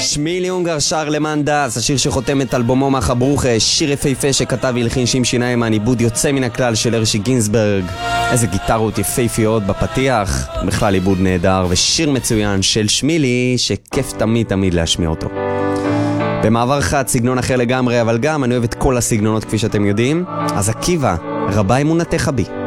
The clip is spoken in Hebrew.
שמילי אונגר שר למנדס, השיר שחותם את אלבומו מאחה ברוכה, שיר יפהפה שכתב והלחין שמשי ניימן, עיבוד יוצא מן הכלל של הרשי גינסברג. איזה גיטרות יפהפיות בפתיח, בכלל עיבוד נהדר ושיר מצוין של שמילי שכיף תמיד להשמיע אותו. במעבר חד, סגנון אחר לגמרי, אבל גם אני אוהב את כל הסגנונות כפי שאתם יודעים. אז עקיבא, רבה אמונתך בי.